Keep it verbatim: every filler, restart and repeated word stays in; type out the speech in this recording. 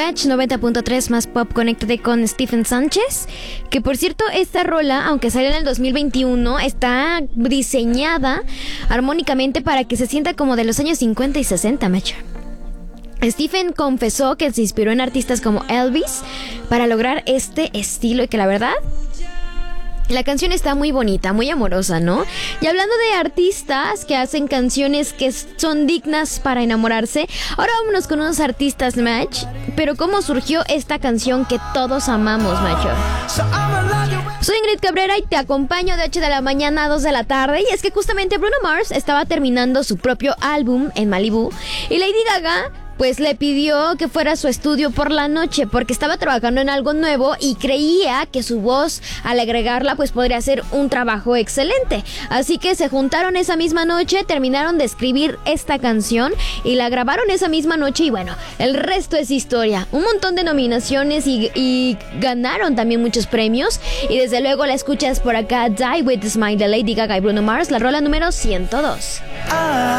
Match noventa punto tres más pop, conéctate con Stephen Sánchez. Que por cierto, esta rola, aunque salió en el dos mil veintiuno, está diseñada armónicamente para que se sienta como de los años cincuenta y sesenta, Match. Stephen confesó que se inspiró en artistas como Elvis para lograr este estilo y que la verdad, la canción está muy bonita, muy amorosa, ¿no? Y hablando de artistas que hacen canciones que son dignas para enamorarse, ahora vámonos con unos artistas, Match. Pero ¿cómo surgió esta canción que todos amamos, macho? Soy Ingrid Cabrera y te acompaño de ocho de la mañana a dos de la tarde. Y es que justamente Bruno Mars estaba terminando su propio álbum en Malibú y Lady Gaga pues le pidió que fuera a su estudio por la noche porque estaba trabajando en algo nuevo y creía que su voz, al agregarla, pues podría hacer un trabajo excelente. Así que se juntaron esa misma noche, terminaron de escribir esta canción y la grabaron esa misma noche y bueno, el resto es historia. Un montón de nominaciones y, y ganaron también muchos premios y desde luego la escuchas por acá, Die With A Smile de Lady Gaga y Bruno Mars, la rola número ciento dos.